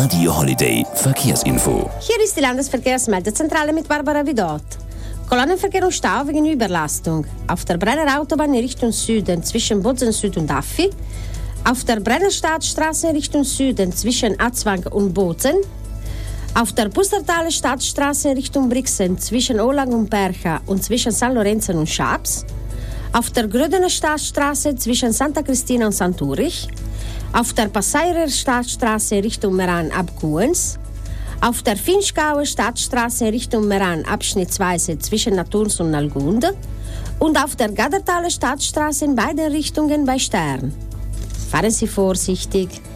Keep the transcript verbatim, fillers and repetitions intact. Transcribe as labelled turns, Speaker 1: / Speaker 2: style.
Speaker 1: Radio Holiday Verkehrsinfo.
Speaker 2: Hier ist die Landesverkehrsmeldezentrale mit Barbara Vidot. Kolonnenverkehr und Stau wegen Überlastung. Auf der Brenner Autobahn in Richtung Süden zwischen Bozen Süd und Affi. Auf der Brenner Staatsstraße in Richtung Süden zwischen Atzwang und Bozen. Auf der Pustertaler Staatsstraße in Richtung Brixen zwischen Olang und Percha und zwischen San Lorenzen und Schaps. Auf der Grödener Staatsstraße zwischen Santa Cristina und Santurich. Auf der Passairer Staatsstraße Richtung Meran ab Kuens. Auf der Finchgauer Staatsstraße Richtung Meran abschnittsweise zwischen Naturns und Nalgunde. Und auf der Gadertaler Staatsstraße in beiden Richtungen bei Stern. Fahren Sie vorsichtig.